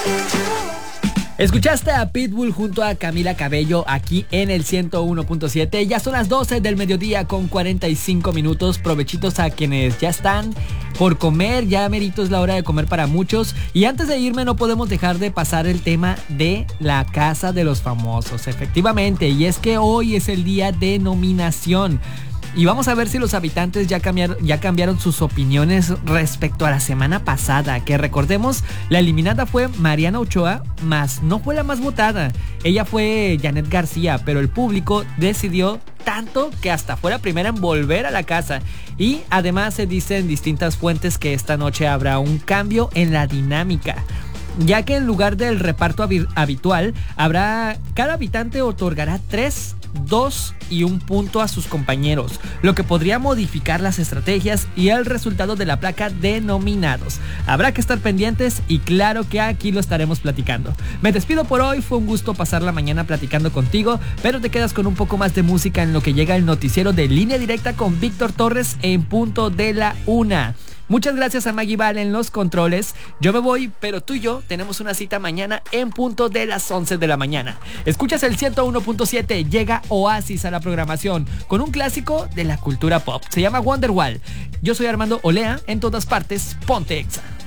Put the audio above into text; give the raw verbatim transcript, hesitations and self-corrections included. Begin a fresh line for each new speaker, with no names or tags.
Escuchaste a Pitbull junto a Camila Cabello aquí en el ciento uno punto siete. Ya son las doce del mediodía con cuarenta y cinco minutos. Provechitos a quienes ya están por comer. Ya merito es la hora de comer para muchos. Y antes de irme no podemos dejar de pasar el tema de la Casa de los Famosos. Efectivamente, y es que hoy es el día de nominación. Y vamos a ver si los habitantes ya cambiaron, ya cambiaron sus opiniones respecto a la semana pasada. Que recordemos, la eliminada fue Mariana Ochoa, mas no fue la más votada. Ella fue Janet García, pero el público decidió tanto que hasta fue la primera en volver a la casa. Y además se dice en distintas fuentes que esta noche habrá un cambio en la dinámica, ya que en lugar del reparto habitual, habrá cada habitante otorgará tres, dos y un punto a sus compañeros, lo que podría modificar las estrategias y el resultado de la placa de nominados. Habrá que estar pendientes y claro que aquí lo estaremos platicando. Me despido por hoy, fue un gusto pasar la mañana platicando contigo, pero te quedas con un poco más de música en lo que llega el noticiero de Línea Directa con Víctor Torres en punto de la una. Muchas gracias a Maggie Val en los controles. Yo me voy, pero tú y yo tenemos una cita mañana en punto de las once de la mañana. Escuchas el ciento uno punto siete, llega Oasis a la programación con un clásico de la cultura pop. Se llama Wonderwall. Yo soy Armando Olea, en todas partes, ponte Exa.